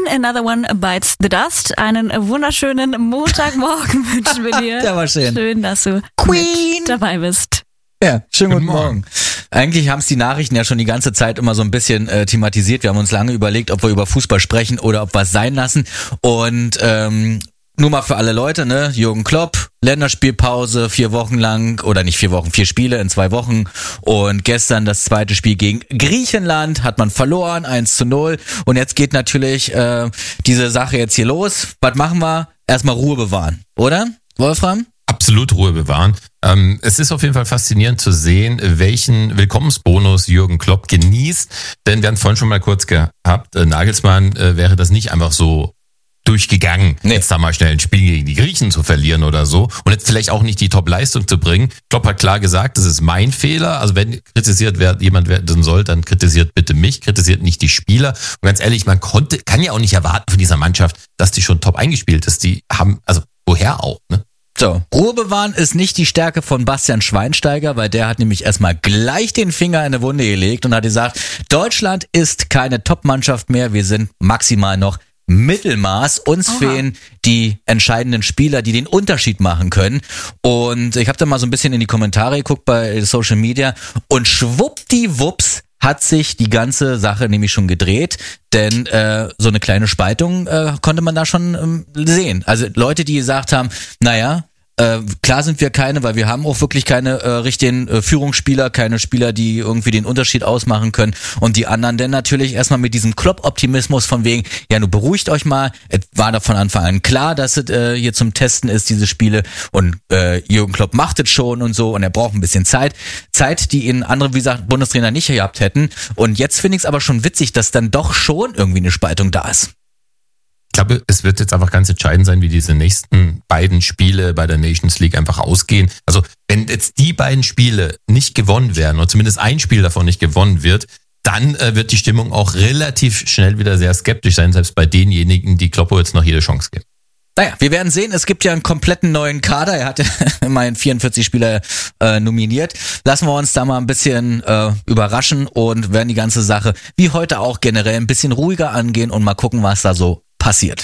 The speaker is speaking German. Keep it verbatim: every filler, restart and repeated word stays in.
Another One Bites the Dust. Einen wunderschönen Montagmorgen wünschen wir dir. Der war schön. Schön, dass du Queen dabei bist. Ja, schönen guten, Guten Morgen. Morgen. Eigentlich haben es die Nachrichten ja schon die ganze Zeit immer so ein bisschen äh, thematisiert. Wir haben uns lange überlegt, ob wir über Fußball sprechen oder ob wir es sein lassen. Und ähm, nur mal für alle Leute, ne? Jürgen Klopp, Länderspielpause, vier Wochen lang, oder nicht vier Wochen, vier Spiele in zwei Wochen. Und gestern das zweite Spiel gegen Griechenland, hat man verloren, eins zu null. Und jetzt geht natürlich äh, diese Sache jetzt hier los. Was machen wir? Erstmal Ruhe bewahren, oder, Wolfram? Absolut Ruhe bewahren. Ähm, es ist auf jeden Fall faszinierend zu sehen, welchen Willkommensbonus Jürgen Klopp genießt. Denn wir haben vorhin schon mal kurz gehabt, äh, Nagelsmann äh, wäre das nicht einfach so durchgegangen, Nee. jetzt da mal schnell ein Spiel gegen die Griechen zu verlieren oder so und jetzt vielleicht auch nicht die Top-Leistung zu bringen. Klopp hat klar gesagt, das ist mein Fehler. Also wenn kritisiert wer, jemand werden soll, dann kritisiert bitte mich, kritisiert nicht die Spieler. Und ganz ehrlich, man konnte, kann ja auch nicht erwarten von dieser Mannschaft, dass die schon top eingespielt ist. Die haben, also woher auch, ne? So, Ruhe bewahren ist nicht die Stärke von Bastian Schweinsteiger, weil der hat nämlich erstmal gleich den Finger in eine Wunde gelegt und hat gesagt, Deutschland ist keine Top-Mannschaft mehr, wir sind maximal noch Mittelmaß. Uns Oha. fehlen die entscheidenden Spieler, die den Unterschied machen können. Und ich habe da mal so ein bisschen in die Kommentare geguckt bei Social Media und schwuppdiwupps hat sich die ganze Sache nämlich schon gedreht, denn äh, so eine kleine Spaltung äh, konnte man da schon ähm, sehen. Also Leute, die gesagt haben, naja, äh, klar sind wir keine, weil wir haben auch wirklich keine äh, richtigen äh, Führungsspieler, keine Spieler, die irgendwie den Unterschied ausmachen können. Und die anderen dann natürlich erstmal mit diesem Klopp-Optimismus von wegen, ja, nun beruhigt euch mal. Es war da von Anfang an klar, dass es äh, hier zum Testen ist, diese Spiele. Und äh, Jürgen Klopp macht es schon und so und er braucht ein bisschen Zeit. Zeit, die ihn andere, wie gesagt, Bundestrainer nicht gehabt hätten. Und jetzt finde ich es aber schon witzig, dass dann doch schon irgendwie eine Spaltung da ist. Ich glaube, es wird jetzt einfach ganz entscheidend sein, wie diese nächsten beiden Spiele bei der Nations League einfach ausgehen. Also wenn jetzt die beiden Spiele nicht gewonnen werden, oder zumindest ein Spiel davon nicht gewonnen wird, dann äh, wird die Stimmung auch relativ schnell wieder sehr skeptisch sein, selbst bei denjenigen, die Kloppo jetzt noch jede Chance geben. Naja, wir werden sehen, es gibt ja einen kompletten neuen Kader. Er hatte immerhin vierundvierzig Spieler äh, nominiert. Lassen wir uns da mal ein bisschen äh, überraschen und werden die ganze Sache, wie heute auch generell, ein bisschen ruhiger angehen und mal gucken, was da so passiert.